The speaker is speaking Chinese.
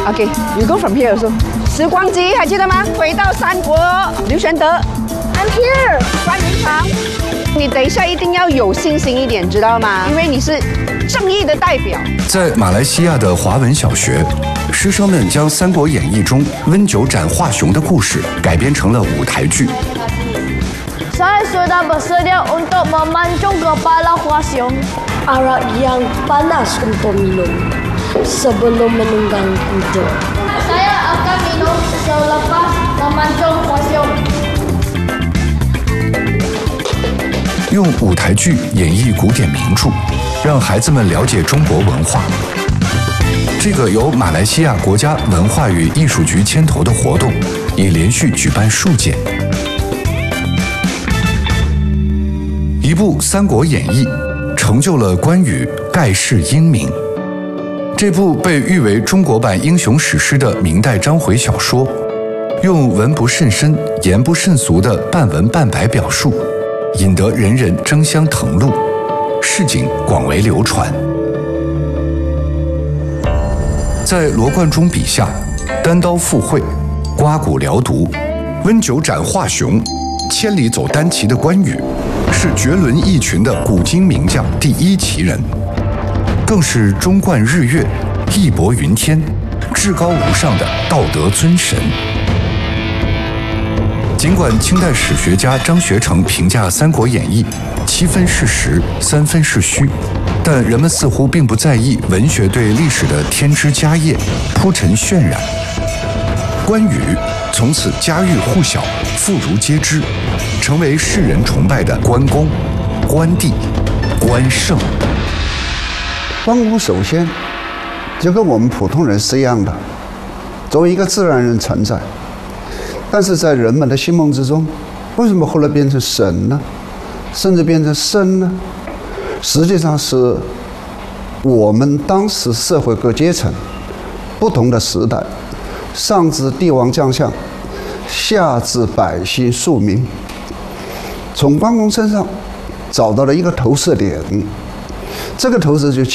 OK, you go from here also. 时光机还记得吗？回到三国，刘玄德 I'm here. 关云长，你等一下一定要有信心一点，知道吗？因为你是正义的代表。 在马来西亚的华文小学，师生们将《三国演义》中温酒斩华雄的故事改编成了舞台剧。 Saya sudah bersedia untuk memancung kepala Hwa Xiong. Arak yang panas untuk minum sebelum menunggang kuda. Saya akan minum selepas memancung Hwa Xiong. 用舞台剧演绎古典名著，让孩子们了解中国文化。这个由马来西亚国家文化与艺术局牵头的活动，已连续举办数届。一部《三国演义》成就了关羽盖世英名。这部被誉为中国版英雄史诗的明代章回小说，用文不甚深、言不甚俗的半文半白表述，引得人人争相誊录，市井广为流传。在罗贯中笔下，单刀赴会、刮骨疗毒、温酒斩华雄、千里走单骑的关羽，是绝伦异群的古今名将第一奇人，更是中冠日月、义薄云天、至高无上的道德尊神。尽管清代史学家张学成评价《三国演义》7分是实，3分是虚，但人们似乎并不在意文学对历史的添枝加叶、铺陈渲染。关羽从此家喻户晓、妇孺皆知，成为世人崇拜的关公、关帝、关胜。 关公首先就跟我们普通人是一样的，作为一个自然人存在，但是在人们的心目之中，为什么后来变成神呢？甚至变成圣呢？实际上是我们当时社会各阶层、不同的时代，上至帝王将相，下至百姓庶民，从关公身上找到了一个投射点，这个投射就